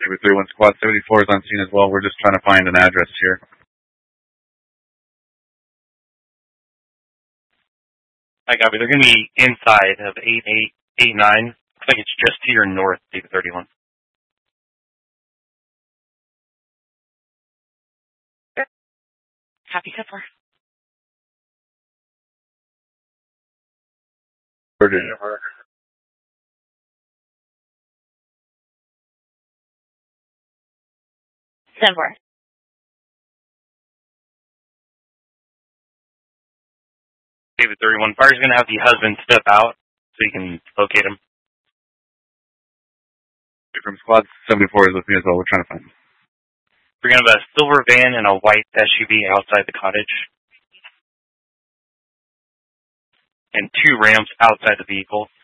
David 31 Squad 74 is on scene as well. We're just trying to find an address here. Hi, copy. They're going to be inside of 8889. Looks like it's just to your north, David 31. Copy, Cooper. Virginia. Denver. David 31. Fire's going to have the husband step out so you can locate him. From Squad 74 is with me as well. We're trying to find him. We're going to have a silver van and a white SUV outside the cottage. And 2 ramps outside the vehicle.